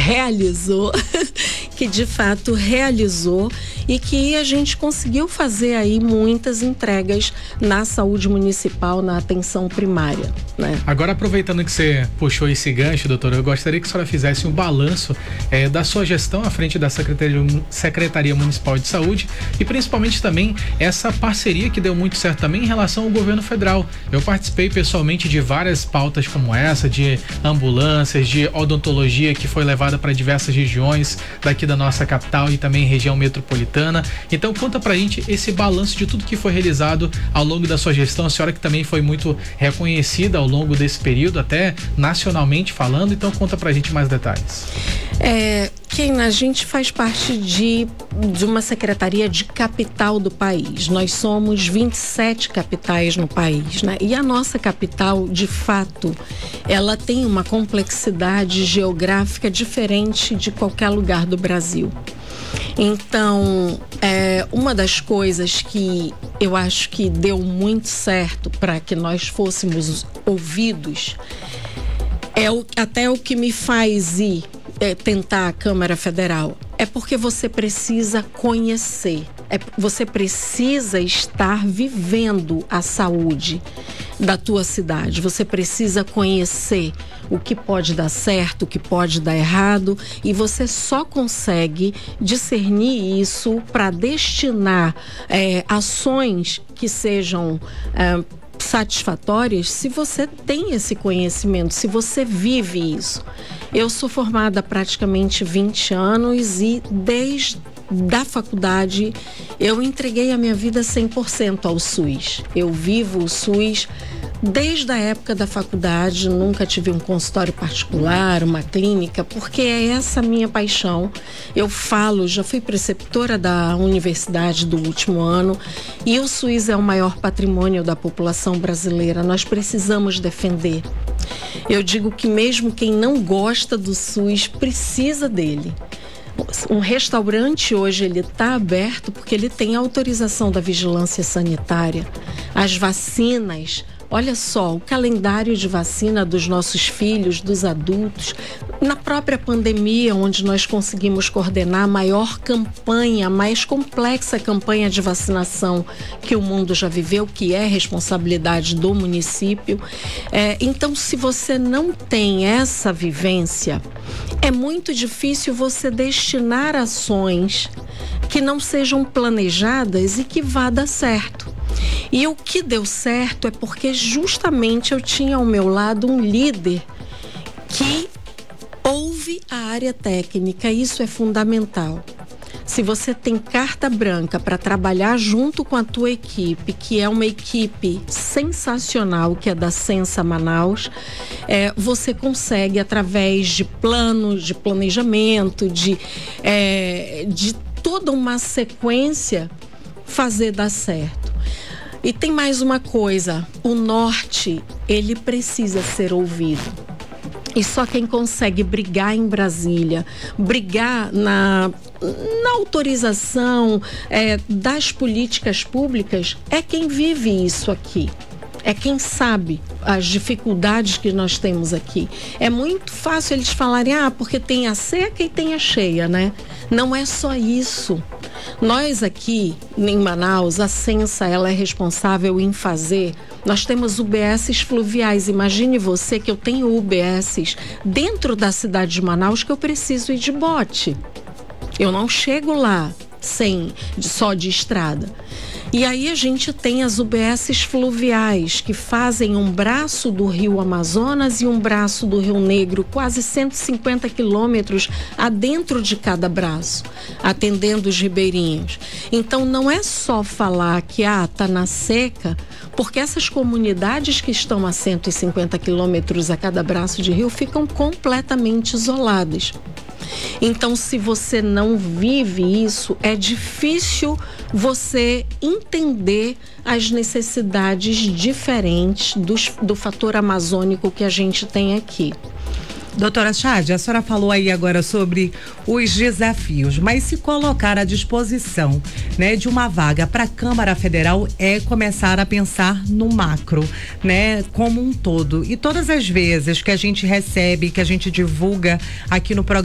realizou, que de fato realizou e que a gente conseguiu fazer aí muitas entregas na saúde municipal, na atenção primária, né? Agora, aproveitando que você puxou esse gancho, doutora, eu gostaria que a senhora fizesse um balanço da sua gestão à frente da Secretaria Municipal de Saúde e principalmente também essa parceria que deu muito certo também em relação ao governo federal. Eu participei pessoalmente de várias pautas como essa, de ambulâncias, de odontologia que foi levada para diversas regiões daqui da nossa capital e também região metropolitana. Então conta pra gente esse balanço de tudo que foi realizado ao longo da sua gestão, a senhora que também foi muito reconhecida ao longo desse período, até nacionalmente falando, então conta pra gente mais detalhes. A gente faz parte de uma secretaria de capital do país. Nós somos 27 capitais no país, né? E a nossa capital, de fato, ela tem uma complexidade geográfica diferente de qualquer lugar do Brasil. Então, uma das coisas que eu acho que deu muito certo para que nós fôssemos ouvidos até o que me faz tentar a Câmara Federal, é porque você precisa conhecer, você precisa estar vivendo a saúde da tua cidade, você precisa conhecer o que pode dar certo, o que pode dar errado, e você só consegue discernir isso para destinar ações que sejam satisfatórias se você tem esse conhecimento, se você vive isso. Eu sou formada há praticamente 20 anos e desde da faculdade eu entreguei a minha vida 100% ao SUS. Eu vivo o SUS desde a época da faculdade, nunca tive um consultório particular, uma clínica, porque é essa a minha paixão. Eu já fui preceptora da universidade do último ano e o SUS é o maior patrimônio da população brasileira. Nós precisamos defender. Eu digo que mesmo quem não gosta do SUS precisa dele. Um restaurante hoje ele está aberto porque ele tem autorização da vigilância sanitária. As vacinas, olha só, o calendário de vacina dos nossos filhos, dos adultos. Na própria pandemia, onde nós conseguimos coordenar a maior campanha, a mais complexa campanha de vacinação que o mundo já viveu, que é responsabilidade do município. Então, se você não tem essa vivência, é muito difícil você destinar ações que não sejam planejadas e que vá dar certo. E o que deu certo é porque justamente eu tinha ao meu lado um líder que ouve a área técnica. Isso é fundamental. Se você tem carta branca para trabalhar junto com a tua equipe, que é uma equipe sensacional, que é da Sensa Manaus, você consegue, através de planos, de planejamento, de toda uma sequência, fazer dar certo. E tem mais uma coisa, o norte, ele precisa ser ouvido. E só quem consegue brigar em Brasília, brigar na autorização das políticas públicas, é quem vive isso aqui. É quem sabe as dificuldades que nós temos aqui. É muito fácil eles falarem, porque tem a seca e tem a cheia, né? Não é só isso. Nós aqui em Manaus, a Sensa, ela é responsável em fazer. Nós temos UBSs fluviais. Imagine você que eu tenho UBSs dentro da cidade de Manaus que eu preciso ir de bote. Eu não chego lá só de estrada. E aí a gente tem as UBSs fluviais, que fazem um braço do Rio Amazonas e um braço do Rio Negro, quase 150 quilômetros adentro de cada braço, atendendo os ribeirinhos. Então não é só falar que tá na seca, porque essas comunidades que estão a 150 quilômetros a cada braço de rio ficam completamente isoladas. Então, se você não vive isso, é difícil você entender as necessidades diferentes do fator amazônico que a gente tem aqui. Doutora Chade, a senhora falou aí agora sobre os desafios, mas se colocar à disposição, né, de uma vaga para a Câmara Federal é começar a pensar no macro, né, como um todo. E todas as vezes que a gente recebe, que a gente divulga aqui no programa